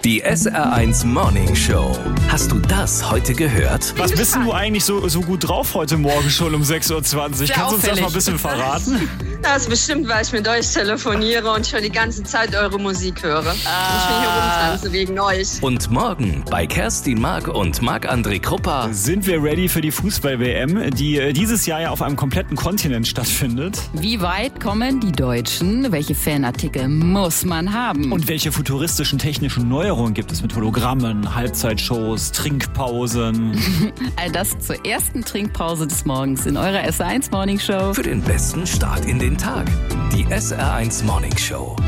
Die SR1 Morning Show. Hast du das heute gehört? Was bist denn du eigentlich so gut drauf heute Morgen schon um 6.20 Uhr? Kannst du uns das mal ein bisschen verraten? Das ist bestimmt, weil ich mit euch telefoniere und schon die ganze Zeit eure Musik höre. Ich will hier rumtanzen wegen euch. Und morgen bei Kerstin Mark und Marc-André Kruppa. Sind wir ready für die Fußball-WM, die dieses Jahr ja auf einem kompletten Kontinent stattfindet? Wie weit kommen die Deutschen? Welche Fanartikel muss man haben? Und welche futuristischen technischen Neuerungen gibt es mit Hologrammen, Halbzeitshows, Trinkpausen? All das zur ersten Trinkpause des Morgens in eurer SR1 Morning Show. Für den besten Start in den Tag. Die SR1 Morning Show.